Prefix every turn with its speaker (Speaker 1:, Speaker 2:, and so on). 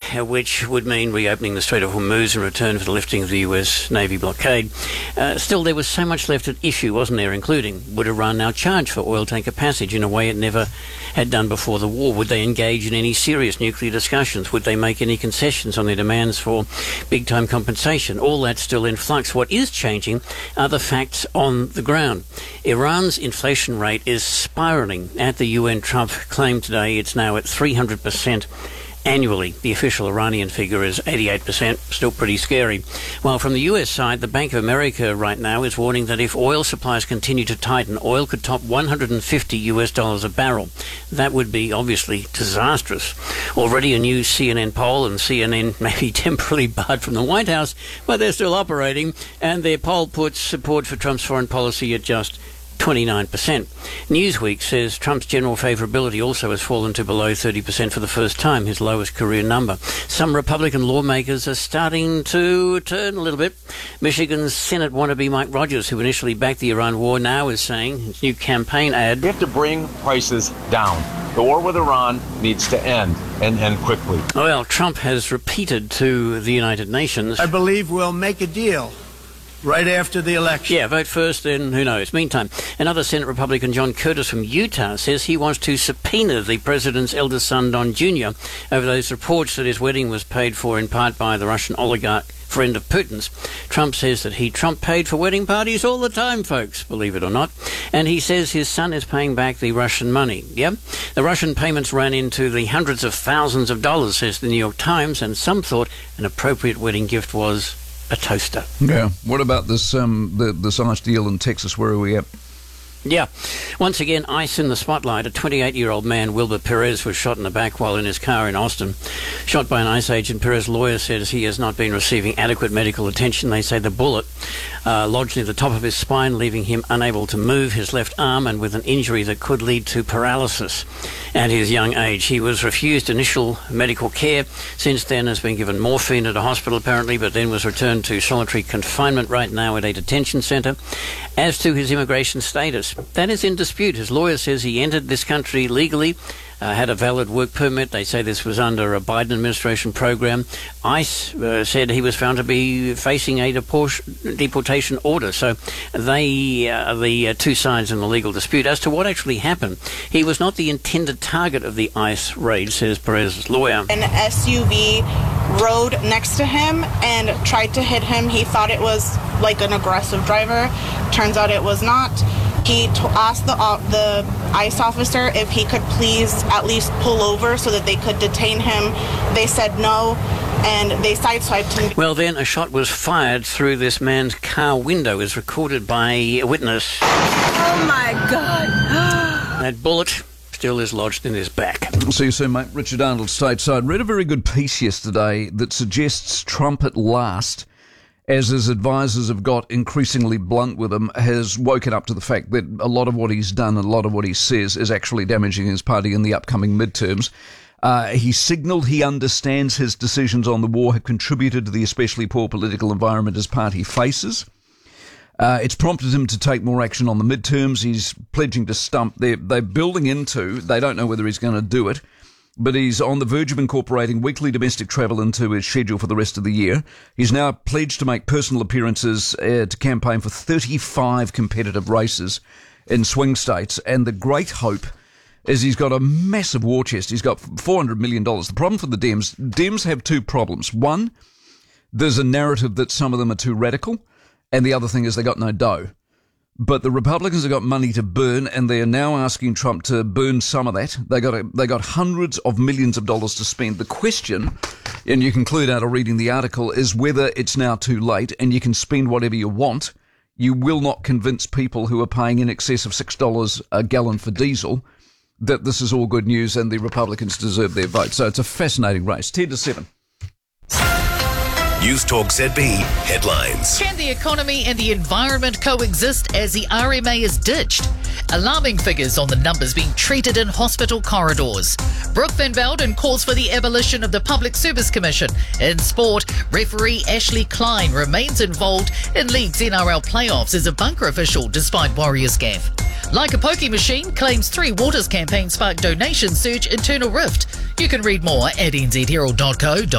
Speaker 1: which would mean reopening the Strait of Hormuz in return for the lifting of the US Navy blockade. Still, there was so much left at issue, wasn't there, including would Iran now charge for oil tanker passage in a way it never had done before the war? Would they engage in any serious nuclear discussions? Would they make any concessions on their demands for big-time compensation? All that's still in flux. What is changing are the facts on the ground. Iran's inflation rate is spiralling. At the UN, Trump claimed today it's now at 300% annually. The official Iranian figure is 88%, still pretty scary. While from the US side, the Bank of America right now is warning that if oil supplies continue to tighten, oil could top $150 a barrel. That would be obviously disastrous. Already a new CNN poll, and CNN may be temporarily barred from the White House, but they're still operating, and their poll puts support for Trump's foreign policy at just 29%. Newsweek says Trump's general favourability also has fallen to below 30% for the first time, his lowest career number. Some Republican lawmakers are starting to turn a little bit. Michigan's Senate wannabe Mike Rogers, who initially backed the Iran war, now is saying his new campaign ad,
Speaker 2: we have to bring prices down. The war with Iran needs to end, and end quickly.
Speaker 1: Well, Trump has repeated to the United Nations,
Speaker 3: I believe we'll make a deal right after the election.
Speaker 1: Yeah, vote first, then who knows. Meantime, another Senate Republican, John Curtis from Utah, says he wants to subpoena the president's eldest son, Don Jr., over those reports that his wedding was paid for in part by the Russian oligarch friend of Putin's. Trump says that Trump paid for wedding parties all the time, folks, believe it or not. And he says his son is paying back the Russian money. Yeah? The Russian payments ran into the hundreds of thousands of dollars, says the New York Times, and some thought an appropriate wedding gift was a toaster.
Speaker 4: Yeah. What about this this ICE deal in Texas? Where are we at?
Speaker 1: Yeah. Once again, ICE in the spotlight. A 28-year-old man, Wilbur Perez, was shot in the back while in his car in Austin. Shot by an ICE agent. Perez's lawyer says he has not been receiving adequate medical attention. They say the bullet lodged near the top of his spine, leaving him unable to move his left arm and with an injury that could lead to paralysis at his young age. He was refused initial medical care. Since then has been given morphine at a hospital apparently, but then was returned to solitary confinement right now at a detention centre. As to his immigration status, that is in dispute. His lawyer says he entered this country legally, had a valid work permit. They say this was under a Biden administration program. ICE said he was found to be facing a deportation order. So they are the two sides in the legal dispute. As to what actually happened, he was not the intended target of the ICE raid, says Perez's lawyer.
Speaker 5: An SUV rode next to him and tried to hit him. He thought it was like an aggressive driver. Turns out it was not. He asked the ICE officer if he could please at least pull over so that they could detain him. They said no, and they sideswiped him.
Speaker 1: Well, then a shot was fired through this man's car window, as recorded by a witness.
Speaker 6: Oh, my God.
Speaker 1: That bullet still is lodged in his back.
Speaker 4: See you soon, mate. Richard Arnold, stateside. Read a very good piece yesterday that suggests Trump at last, as his advisors have got increasingly blunt with him, has woken up to the fact that a lot of what he's done and a lot of what he says is actually damaging his party in the upcoming midterms. He signalled he understands his decisions on the war have contributed to the especially poor political environment his party faces. It's prompted him to take more action on the midterms. He's pledging to stump. They're building into, they don't know whether he's going to do it, but he's on the verge of incorporating weekly domestic travel into his schedule for the rest of the year. He's now pledged to make personal appearances to campaign for 35 competitive races in swing states. And the great hope is he's got a massive war chest. He's got $400 million. The problem for the Dems have two problems. One, there's a narrative that some of them are too radical, and the other thing is they got no dough. But the Republicans have got money to burn, and they are now asking Trump to burn some of that. They got hundreds of millions of dollars to spend. The question, and you conclude out of reading the article, is whether it's now too late and you can spend whatever you want. You will not convince people who are paying in excess of $6 a gallon for diesel that this is all good news and the Republicans deserve their vote. So it's a fascinating race. 10-7.
Speaker 7: News Talk ZB headlines.
Speaker 8: Can the economy and the environment coexist as the RMA is ditched? Alarming figures on the numbers being treated in hospital corridors. Brooke Van Velden calls for the abolition of the Public Service Commission. In sport, referee Ashley Klein remains involved in League's NRL playoffs as a bunker official despite Warriors' gaffe. Like a Poke Machine claims Three Waters campaign sparked donation surge internal rift. You can read more at nzherald.co.nz.